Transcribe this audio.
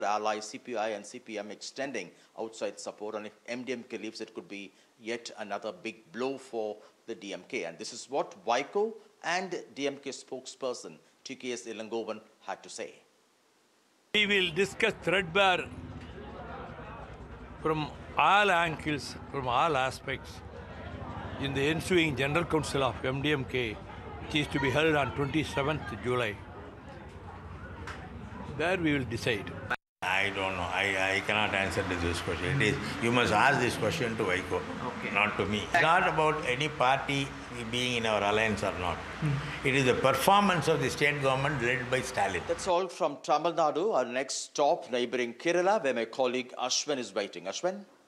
allies CPI and CPM extending outside support, and if MDMK leaves, it could be yet another big blow for the DMK. And this is what Vaiko and DMK spokesperson TKS Ilangovan had to say. We will discuss threadbare from all angles, from all aspects, in the ensuing General Council of MDMK, which is to be held on 27th July. There we will decide. I don't know. I cannot answer to this question. You must ask this question to Vaiko, not to me. It's not about any party being in our alliance or not. It is the performance of the state government led by Stalin. That's all from Tamil Nadu. Our next stop, neighboring Kerala, where my colleague Ashwin is waiting. Ashwin?